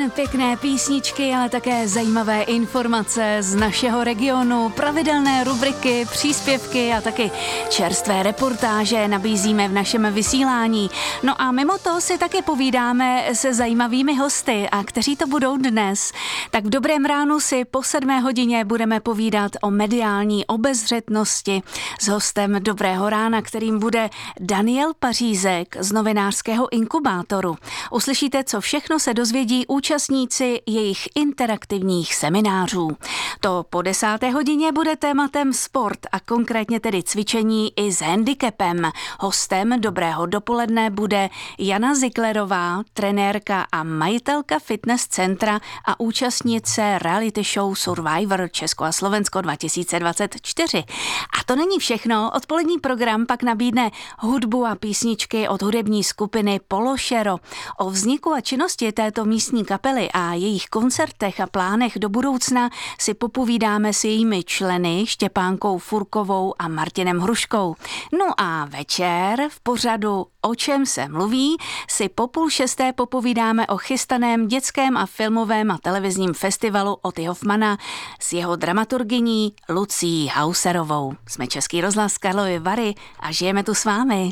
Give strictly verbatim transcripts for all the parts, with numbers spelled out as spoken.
nejen pěkné písničky, ale také zajímavé informace z našeho regionu, pravidelné rubriky, příspěvky a taky čerstvé reportáže nabízíme v našem vysílání. No a mimo to si taky povídáme se zajímavými hosty. A kteří to budou dnes? Tak v Dobrém ránu si po sedmé hodině budeme povídat o mediální obezřetnosti s hostem Dobrého rána, kterým bude Daniel Pařízek z novinářského inkubátoru. Uslyšíte, co všechno se dozvědí účastníci jejich interaktivních seminářů. To po desáté hodině bude tématem sport a konkrétně tedy cvičení i s handicapem. Hostem Dobrého dopoledne bude Jana Ziklerová, trenérka a majitelka fitness centra a účastnice reality show Survivor Česko a Slovensko dva tisíce dvacet čtyři. A to není všechno. Odpolední program pak nabídne hudbu a písničky od hudební skupiny Pološero. O vzniku a činnosti této místní kapely a jejich koncertech a plánech do budoucna si popovídáme s jejími členy Štěpánkou Furkovou a Martinem Hruškou. No a večer v pořadu O čem se mluví si po půl šesté popovídáme o chystaném dětském a filmovém a televizním festivalu Otty Hoffmana s jeho dramaturgyní Lucí Hauserovou. Jsme Český rozhlas Karlovy Vary a žijeme tu s vámi.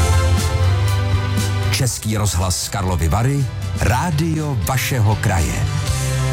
Český rozhlas Karlovy Vary, rádio vašeho kraje.